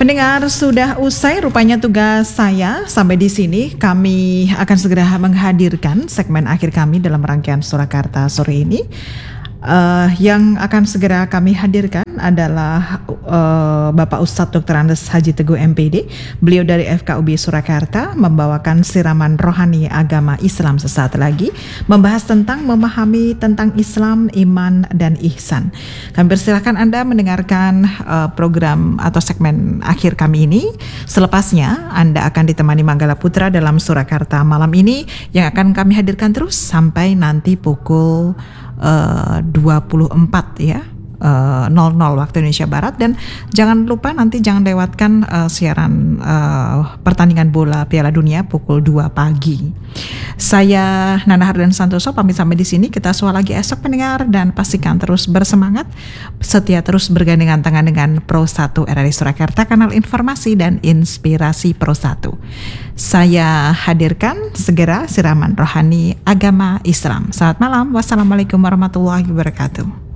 Pendengar, sudah usai rupanya tugas saya. Sampai di sini kami akan segera menghadirkan segmen akhir kami dalam rangkaian Surakarta sore ini. Yang akan segera kami hadirkan adalah Bapak Ustadz Dr. Andes Haji Teguh MPD. Beliau dari FKUB Surakarta membawakan siraman rohani agama Islam sesaat lagi, membahas tentang memahami tentang Islam, iman, dan ihsan. Kami persilakan Anda mendengarkan program atau segmen akhir kami ini. Selepasnya Anda akan ditemani Manggala Putra dalam Surakarta malam ini yang akan kami hadirkan terus sampai nanti pukul 24 ya 00 waktu Indonesia Barat. Dan jangan lupa nanti jangan lewatkan siaran pertandingan bola Piala Dunia pukul 2 pagi. Saya Nana Hardan Santoso pamit sampai di sini. Kita soal lagi esok pendengar, dan pastikan terus bersemangat, setia terus bergandengan tangan dengan Pro 1 RRI Surakarta, kanal informasi dan inspirasi Pro 1. Saya hadirkan segera siraman rohani agama Islam. Selamat malam. Wassalamualaikum warahmatullahi wabarakatuh.